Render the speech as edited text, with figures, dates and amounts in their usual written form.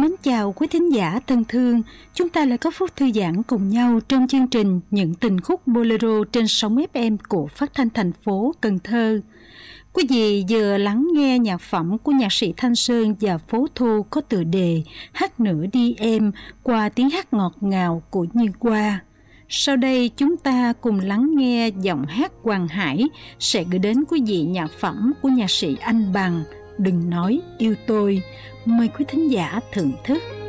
Mến chào quý thính giả thân thương, chúng ta lại có phút thư giãn cùng nhau trong chương trình Những tình khúc Bolero trên sóng FM của Phát thanh thành phố Cần Thơ. Quý vị vừa lắng nghe nhạc phẩm của nhạc sĩ Thanh Sơn và Phố Thu có tựa đề Hát nữa đi em qua tiếng hát ngọt ngào của Như Hoa. Sau đây chúng ta cùng lắng nghe giọng hát Hoàng Hải sẽ gửi đến quý vị nhạc phẩm của nhạc sĩ Anh Bằng, Đừng nói yêu tôi. Mời quý thính giả thưởng thức.